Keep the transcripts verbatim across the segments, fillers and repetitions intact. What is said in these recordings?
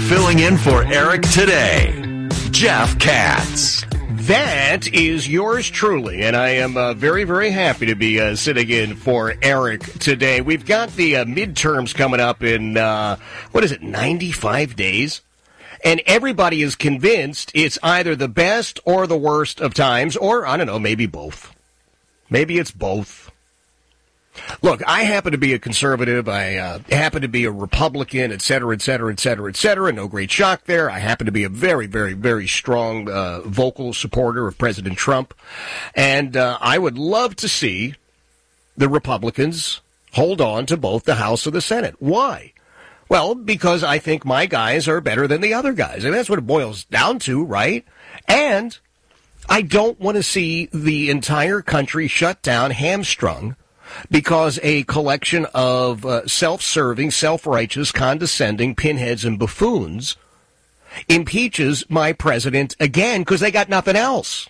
Filling in for Eric today, Jeff Katz. That is yours truly, and I am uh, very, very happy to be uh, sitting in for Eric today. We've got the uh, midterms coming up in, uh, what is it, ninety-five days? And everybody is convinced it's either the best or the worst of times, or, I don't know, maybe both. Maybe it's both. Look, I happen to be a conservative. I uh, happen to be a Republican, et cetera, et cetera, et cetera, et cetera. No great shock there. I happen to be a very, very, very strong uh, vocal supporter of President Trump. And uh, I would love to see the Republicans hold on to both the House and the Senate. Why? Well, because I think my guys are better than the other guys. I mean, that's what it boils down to, right? And I don't want to see the entire country shut down, hamstrung, because a collection of uh, self-serving, self-righteous, condescending pinheads and buffoons impeaches my president again because they got nothing else.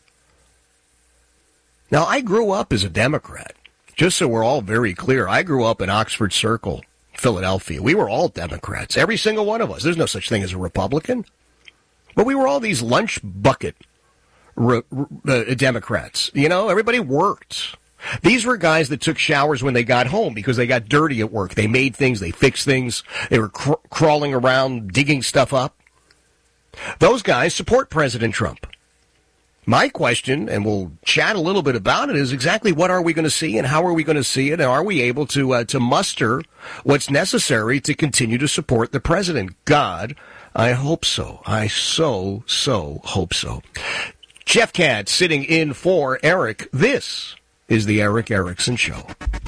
Now, I grew up as a Democrat. Just so we're all very clear, I grew up in Oxford Circle, Philadelphia. We were all Democrats, every single one of us. There's no such thing as a Republican. But we were all these lunch bucket re- uh, Democrats. You know, everybody worked. These were guys that took showers when they got home because they got dirty at work. They made things, they fixed things, they were cr- crawling around, digging stuff up. Those guys support President Trump. My question, and we'll chat a little bit about it, is exactly what are we going to see and how are we going to see it, and are we able to uh, to muster what's necessary to continue to support the president? God, I hope so. I so, so hope so. Jeff Katz sitting in for Eric. This is the Eric Erickson Show.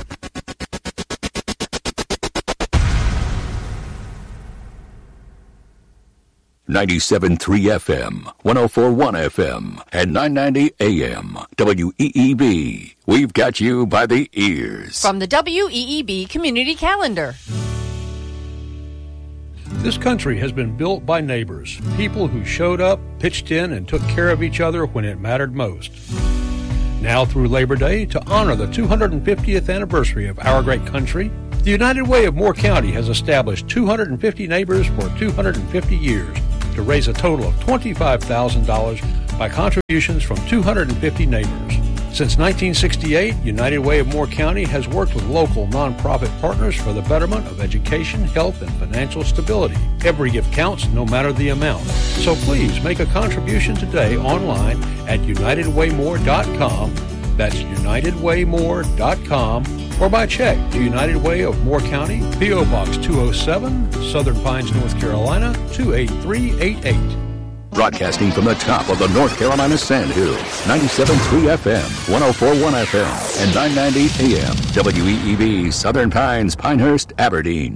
ninety-seven point three F M, one oh four point one F M, and nine ninety A M. W E E B. We've got you by the ears. From the W E E B Community Calendar. This country has been built by neighbors, people who showed up, pitched in, and took care of each other when it mattered most. Now through Labor Day, to honor the two hundred fiftieth anniversary of our great country, the United Way of Moore County has established two hundred fifty neighbors for two hundred fifty years to raise a total of twenty-five thousand dollars by contributions from two hundred fifty neighbors. Since nineteen sixty-eight, United Way of Moore County has worked with local nonprofit partners for the betterment of education, health, and financial stability. Every gift counts, no matter the amount. So please make a contribution today online at united way more dot com. That's united way more dot com. Or by check to United Way of Moore County, P O Box two oh seven, Southern Pines, North Carolina, two eight three eight eight. Broadcasting from the top of the North Carolina Sandhills, ninety-seven point three F M, one oh four point one F M, and nine ninety A M. W E E B, Southern Pines, Pinehurst, Aberdeen.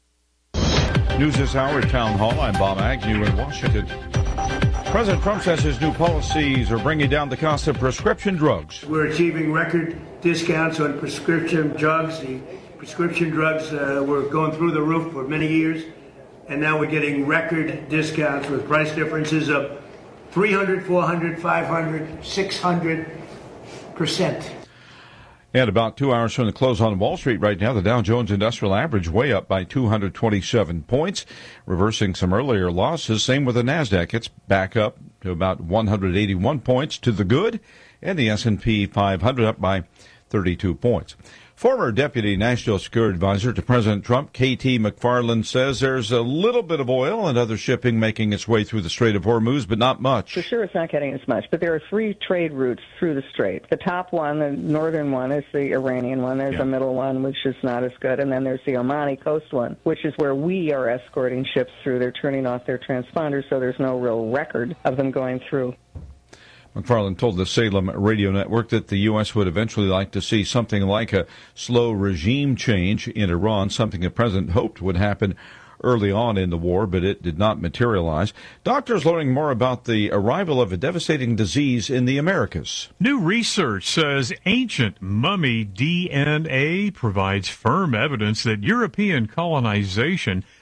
News this hour at Town Hall. I'm Bob Agnew in Washington. President Trump says his new policies are bringing down the cost of prescription drugs. We're achieving record discounts on prescription drugs. The prescription drugs uh, were going through the roof for many years, and now we're getting record discounts with price differences of three hundred, four hundred, five hundred, six hundred percent. And about two hours from the close on Wall Street right now, the Dow Jones Industrial Average way up by two hundred twenty-seven points, reversing some earlier losses. Same with the NASDAQ. It's back up to about one hundred eighty-one points to the good, and the S and P five hundred up by thirty-two points. Former Deputy National Security Advisor to President Trump, K T McFarland, says there's a little bit of oil and other shipping making its way through the Strait of Hormuz, but not much. For sure it's not getting as much, but there are three trade routes through the strait. The top one, the northern one, is the Iranian one. There's Yeah. a middle one, which is not as good, and then there's the Omani coast one, which is where we are escorting ships through. They're turning off their transponders, so there's no real record of them going through. McFarland told the Salem radio network that the U S would eventually like to see something like a slow regime change in Iran, something the president hoped would happen early on in the war, but it did not materialize. Doctors learning more about the arrival of a devastating disease in the Americas. New research says ancient mummy D N A provides firm evidence that European colonization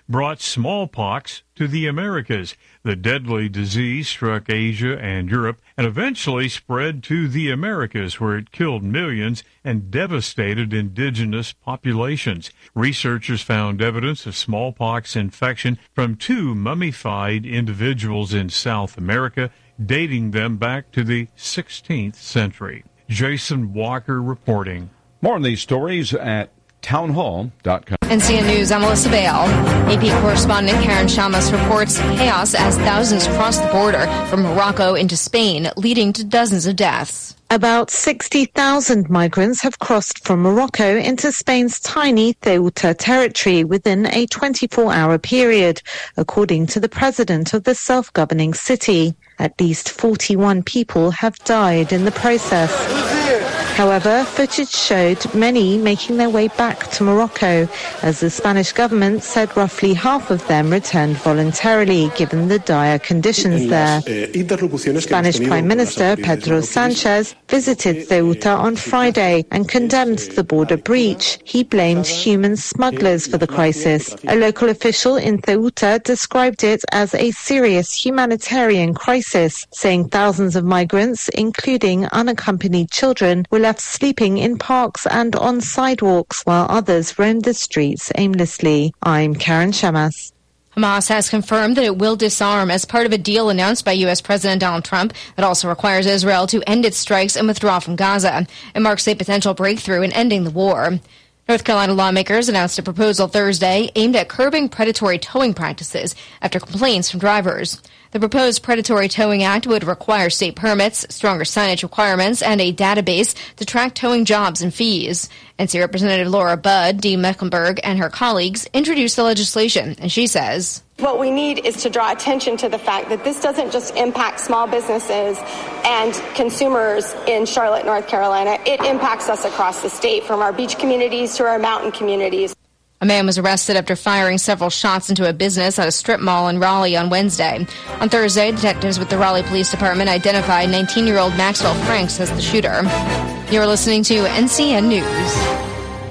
brought smallpox to the Americas. The deadly disease struck Asia and Europe and eventually spread to the Americas, where it killed millions and devastated indigenous populations. Researchers found evidence of smallpox infection from two mummified individuals in South America, dating them back to the sixteenth century. Jason Walker reporting. More on these stories at townhall dot com. N C N News, I'm Melissa Bale. A P correspondent Karen Shamas reports chaos as thousands cross the border from Morocco into Spain, leading to dozens of deaths. About sixty thousand migrants have crossed from Morocco into Spain's tiny Ceuta territory within a twenty-four hour period, according to the president of the self-governing city. At least forty-one people have died in the process. However, footage showed many making their way back to Morocco, as the Spanish government said roughly half of them returned voluntarily, given the dire conditions there. Spanish Prime Minister Pedro Sanchez visited Ceuta on Friday and condemned the border breach. He blamed human smugglers for the crisis. A local official in Ceuta described it as a serious humanitarian crisis, saying thousands of migrants, including unaccompanied children, were left sleeping in parks and on sidewalks, while others roamed the streets aimlessly. I'm Karen Shamas. Hamas has confirmed that it will disarm as part of a deal announced by U S President Donald Trump that also requires Israel to end its strikes and withdraw from Gaza. It marks a potential breakthrough in ending the war. North Carolina lawmakers announced a proposal Thursday aimed at curbing predatory towing practices after complaints from drivers. The proposed Predatory Towing Act would require state permits, stronger signage requirements, and a database to track towing jobs and fees. N C Representative Laura Budd, Dee Mecklenburg, and her colleagues introduced the legislation, and she says, what we need is to draw attention to the fact that this doesn't just impact small businesses and consumers in Charlotte, North Carolina. It impacts us across the state, from our beach communities to our mountain communities. A man was arrested after firing several shots into a business at a strip mall in Raleigh on Wednesday. On Thursday, detectives with the Raleigh Police Department identified nineteen-year-old Maxwell Franks as the shooter. You're listening to N C N News.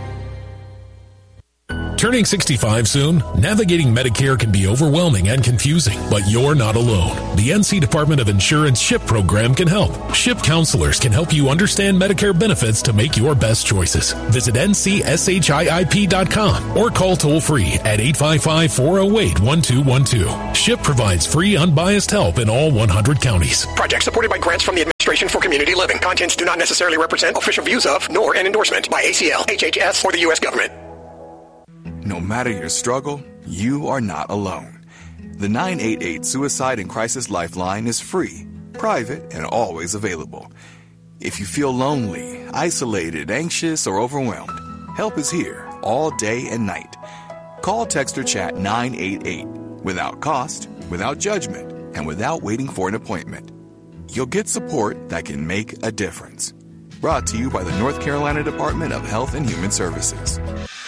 Turning sixty-five soon? Navigating Medicare can be overwhelming and confusing, but you're not alone. The N C Department of Insurance SHIP program can help. SHIP counselors can help you understand Medicare benefits to make your best choices. Visit N C S H I I P dot com or call toll-free at eight five five, four oh eight, one two one two. SHIP provides free, unbiased help in all one hundred counties. Project supported by grants from the Administration for Community Living. Contents do not necessarily represent official views of, nor an endorsement by A C L, H H S, or the U S government. No matter your struggle, you are not alone. The nine eight eight Suicide and Crisis Lifeline is free, private, and always available. If you feel lonely, isolated, anxious, or overwhelmed, help is here all day and night. Call, text, or chat nine eight eight without cost, without judgment, and without waiting for an appointment. You'll get support that can make a difference. Brought to you by the North Carolina Department of Health and Human Services.